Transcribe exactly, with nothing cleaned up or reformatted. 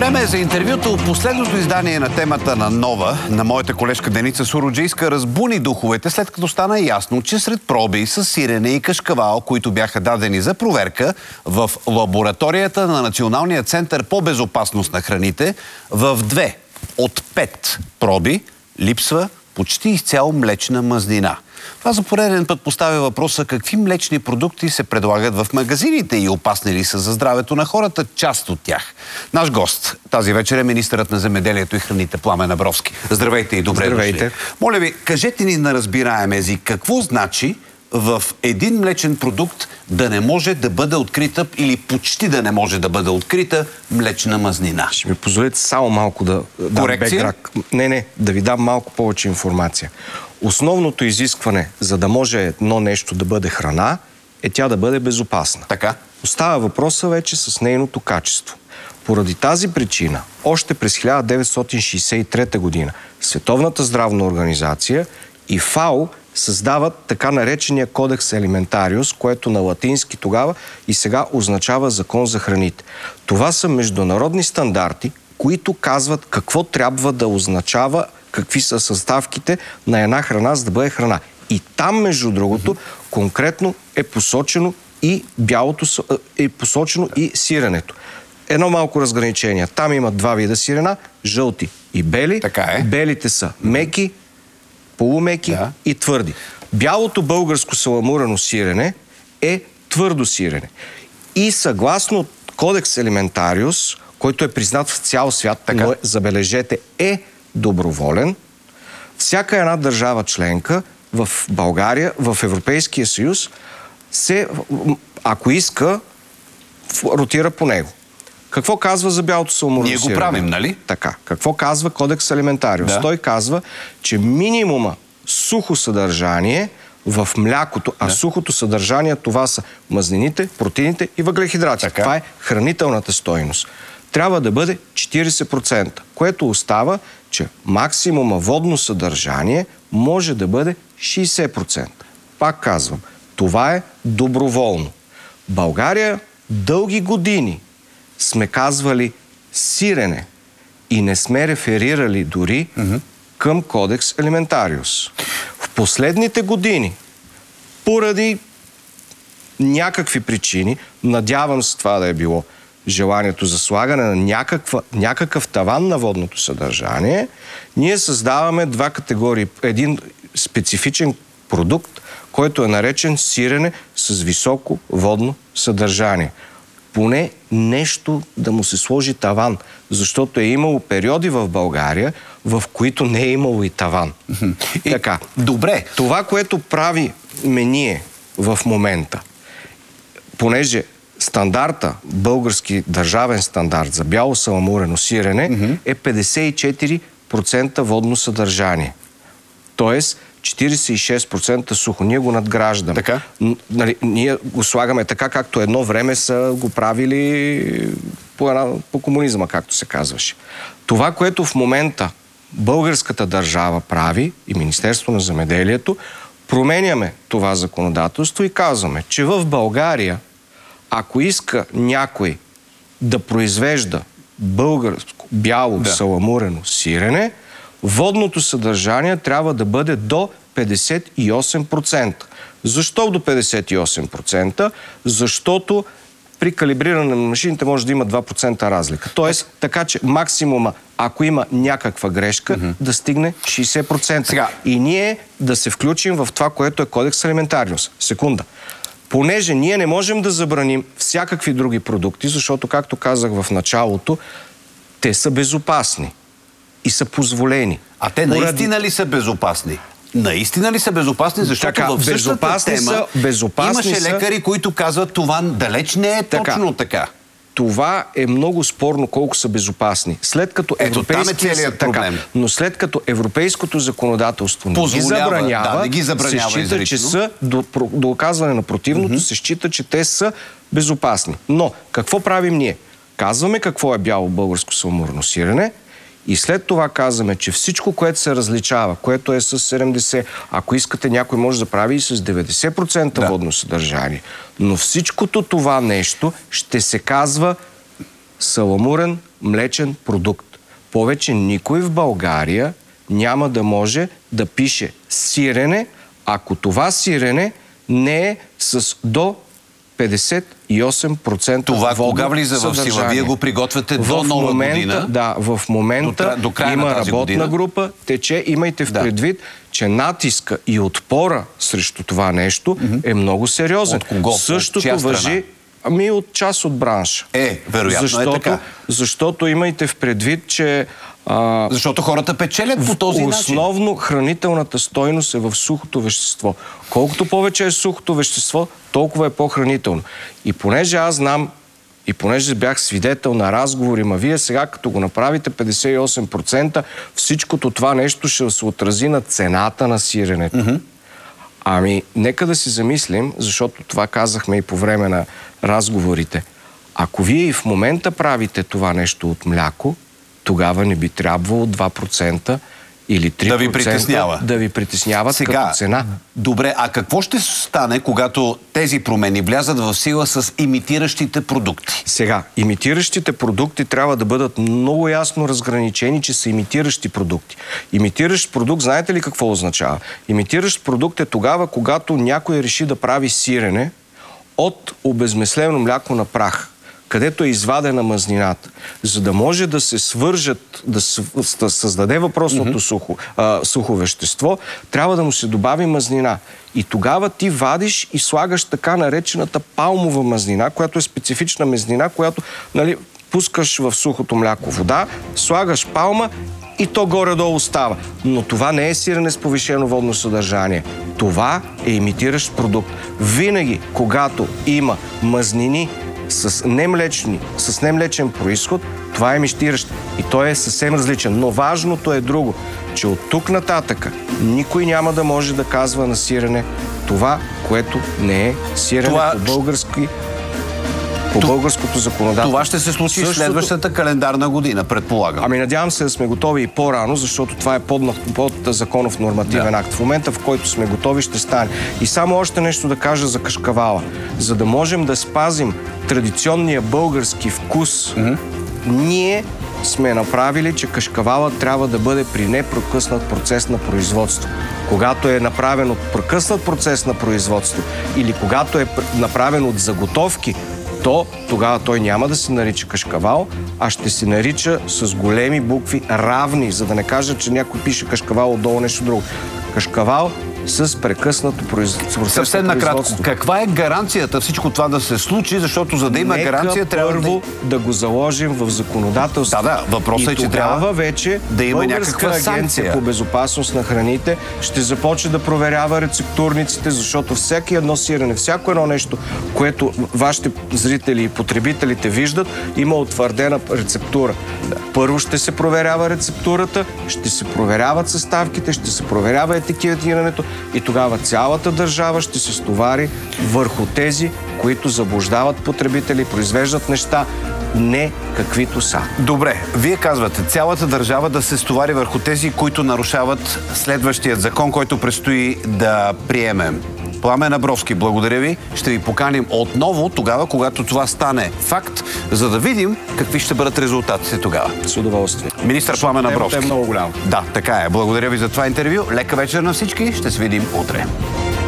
Време е за интервюто. Последното издание на темата на Нова на моята колежка Деница Суруджийска разбуни духовете, след като стана ясно, че сред проби с сирене и кашкавал, които бяха дадени за проверка в лабораторията на Националния център по безопасност на храните, в две от пет проби липсва почти изцяло млечна мазнина. Това за пореден път поставя въпроса какви млечни продукти се предлагат в магазините и опасни ли са за здравето на хората, част от тях. Наш гост тази вечер е министърът на земеделието и храните Пламен Абровски. Здравейте и добре Здравейте. дошли. Моля ви, кажете ни на разбираем език, какво значи в един млечен продукт да не може да бъде открита или почти да не може да бъде открита млечна мазнина? Ще ми позволите само малко да дам бекграунд. Не, не, да ви дам малко повече информация. Основното изискване, за да може едно нещо да бъде храна, е тя да бъде безопасна. Така. Остава въпроса вече с нейното качество. Поради тази причина, още през хиляда деветстотин шейсет и трета година, Световната здравна организация и ФАО създават така наречения Кодекс Алиментариус, което на латински тогава и сега означава Закон за храните. Това са международни стандарти, които казват какво трябва да означава, какви са съставките на една храна, за да бъде храна. И там, между другото, конкретно е посочено и бялото, е посочено и сиренето. Едно малко разграничение. Там има два вида сирена, жълти и бели. Така е. Белите са меки, полумеки да. и твърди. Бялото българско саламурено сирене е твърдо сирене. И съгласно Кодекс Алиментариус, който е признат в цял свят, така. но забележете, е доброволен, всяка една държава членка в България, в Европейския съюз, се, ако иска, ротира по него. Какво казва за бялото саламурено сирене? Ние го правим, нали? Така. Какво казва Кодекс Алиментариус? Да. Той казва, че минимума сухо съдържание в млякото, а да. сухото съдържание това са мазнините, протеините и въглехидратите. Така. Това е хранителната стойност. Трябва да бъде четирийсет процента, което остава, че максимума водно съдържание може да бъде шейсет процента. Пак казвам, това е доброволно. България дълги години сме казвали сирене и не сме реферирали дори mm-hmm. към Кодекс Алиментариус. В последните години, поради някакви причини, надявам се това да е било желанието за слагане на някаква, някакъв таван на водното съдържание, ние създаваме два категории. Един специфичен продукт, който е наречен сирене с високо водно съдържание. Поне нещо да му се сложи таван, защото е имало периоди в България, в които не е имало и таван. И, така. Добре. Това, което правим ние в момента, понеже стандарта, български държавен стандарт за бяло саламурено сирене mm-hmm. е петдесет и четири процента водно съдържание. Тоест четирийсет и шест процента сухо. Ние го надграждаме. Така? Нали, ние го слагаме така, както едно време са го правили по, една, по комунизма, както се казваше. Това, което в момента българската държава прави и Министерство на земеделието, променяме това законодателство и казваме, че в България, ако иска някой да произвежда българско бяло да. саламурено сирене, водното съдържание трябва да бъде до петдесет и осем процента. Защо до петдесет и осем процента? Защото при калибриране на машините може да има два процента разлика. Тоест, така че максимума, ако има някаква грешка, mm-hmm. да стигне шейсет процента. Сега. И ние да се включим в това, което е Кодекс Алиментариус. Секунда. Понеже ние не можем да забраним всякакви други продукти, защото, както казах в началото, те са безопасни и са позволени. А те Поради... наистина ли са безопасни? Наистина ли са безопасни? Защото така, в същата тема са, безопасни имаше лекари, са... които казват, това далеч не е така, точно така. Това е много спорно колко са безопасни. След като Ето, там е целият проблем. Така, но след като европейското законодателство не ги забранява, да, не ги забранява се счита, че са до, до оказване на противното, mm-hmm. се счита, че те са безопасни. Но какво правим ние? Казваме какво е бяло българско саламурено сирене, и след това казваме, че всичко, което се различава, което е с седемдесет, ако искате, някой може да прави и с деветдесет процента да. водно съдържание. Но всичкото това нещо ще се казва саламурен млечен продукт. Повече никой в България няма да може да пише сирене, ако това сирене не е с до петдесет и осем процента това водно кога влиза в сила? Вие го приготвяте до нова момента, година? Да, в момента до, до има работна година? група, тече. Имайте в да. предвид, че натиска и отпора срещу това нещо mm-hmm. е много сериозен. От кого? Същото от важи ами от част от бранша. Е, вероятно защото, е така. Защото имайте в предвид, че А, Защото хората печелят по този основно, начин. Основно хранителната стойност е в сухото вещество. Колкото повече е сухото вещество, толкова е по-хранително. И понеже аз знам, и понеже бях свидетел на разговори, ма вие сега като го направите петдесет и осем процента, всичкото това нещо ще се отрази на цената на сиренето. Mm-hmm. Ами, нека да си замислим, защото това казахме и по време на разговорите. Ако вие и в момента правите това нещо от мляко, тогава не би трябвало два процента или три процента да ви притеснява. Да ви притесняват сега, като цена. Добре, а какво ще стане, когато тези промени влязат в сила с имитиращите продукти? Сега, имитиращите продукти трябва да бъдат много ясно разграничени, че са имитиращи продукти. Имитиращ продукт, знаете ли какво означава? Имитиращ продукт е тогава, когато някой реши да прави сирене от обезмислено мляко на прах, където е извадена мазнината, за да може да се свържат, да, да създаде въпросното mm-hmm. сухо, а, сухо вещество, трябва да му се добави мазнина. И тогава ти вадиш и слагаш така наречената палмова мазнина, която е специфична мазнина, която, нали, пускаш в сухото мляко вода, слагаш палма и то горе-долу става. Но това не е сирене с повишено водно съдържание. Това е имитиращ продукт. Винаги, когато има мазнини с немлечни, с немлечен произход, това е имитиращ. И той е съвсем различен. Но важното е друго, че от тук нататък никой няма да може да казва на сирене това, което не е сирене това... по български по Т... българското законодателство. Това ще се случи Същото... следващата календарна година, предполагам. Ами надявам се да сме готови и по-рано, защото това е под, под законов нормативен да. акт. В момента, в който сме готови, ще стане. И само още нещо да кажа за кашкавала. За да можем да спазим традиционния български вкус, mm-hmm. ние сме направили, че кашкавала трябва да бъде при непрекъснат процес на производство. Когато е направен от прекъснат процес на производство или когато е направен от заготовки, то тогава той няма да се нарича кашкавал, а ще се нарича с големи букви равни, за да не кажа, че някой пише кашкавал отдолу нещо друго. Кашкавал с прекъснато производство. Съвсем накратко, каква е гаранцията всичко това да се случи, защото за да има Нека гаранция трябва първо да... да го заложим в законодателството. Да, да, въпросът е, че трябва вече да има някаква агенция санкция по безопасност на храните ще започне да проверява рецептурниците, защото всяко едно сирене, всяко едно нещо, което вашите зрители и потребителите виждат, има утвърдена рецептура. Първо ще се проверява рецептурата, ще се проверяват съставките, ще се проверява етикетирането и тогава цялата държава ще се стовари върху тези, които заблуждават потребители и произвеждат неща не каквито са. Добре, вие казвате цялата държава да се стовари върху тези, които нарушават следващият закон, който предстои да приемем. Пламен Абровски, благодаря ви. Ще ви поканим отново тогава, когато това стане факт, за да видим какви ще бъдат резултатите тогава. С удоволствие. Министър Пламен Абровски. Темата е много голяма. Да, така е. Благодаря ви за това интервю. Лека вечер на всички. Ще се видим утре.